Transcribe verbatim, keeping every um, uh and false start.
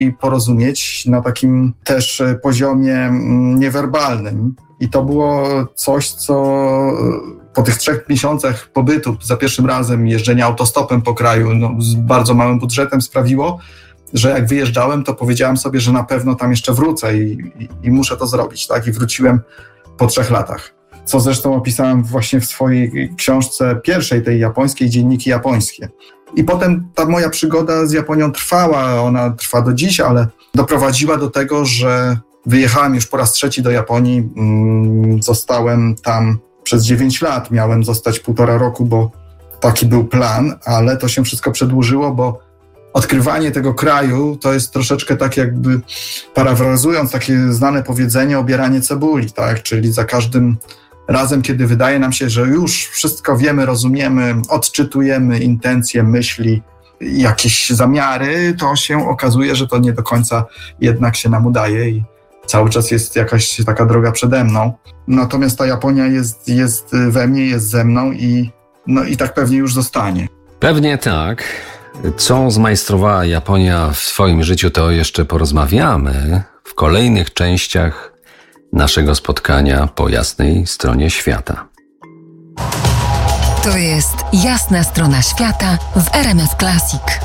i porozumieć na takim też poziomie niewerbalnym. I to było coś, co po tych trzech miesiącach pobytu, za pierwszym razem jeżdżenia autostopem po kraju, no, z bardzo małym budżetem sprawiło, że jak wyjeżdżałem, to powiedziałem sobie, że na pewno tam jeszcze wrócę i, i, i muszę to zrobić, tak? I wróciłem po trzech latach. Co zresztą opisałem właśnie w swojej książce pierwszej, tej japońskiej, Dzienniki japońskie. I potem ta moja przygoda z Japonią trwała, ona trwa do dziś, ale doprowadziła do tego, że wyjechałem już po raz trzeci do Japonii, zostałem tam przez dziewięć lat, miałem zostać półtora roku, bo taki był plan, ale to się wszystko przedłużyło, bo odkrywanie tego kraju to jest troszeczkę tak jakby, parafrazując takie znane powiedzenie, obieranie cebuli, tak? Czyli za każdym razem, kiedy wydaje nam się, że już wszystko wiemy, rozumiemy, odczytujemy intencje, myśli, jakieś zamiary, to się okazuje, że to nie do końca jednak się nam udaje i cały czas jest jakaś taka droga przede mną. Natomiast ta Japonia jest, jest we mnie, jest ze mną i, no i tak pewnie już zostanie. Pewnie tak. Co zmajstrowała Japonia w swoim życiu, to jeszcze porozmawiamy w kolejnych częściach naszego spotkania po jasnej stronie świata. To jest Jasna Strona Świata w R M F Classic.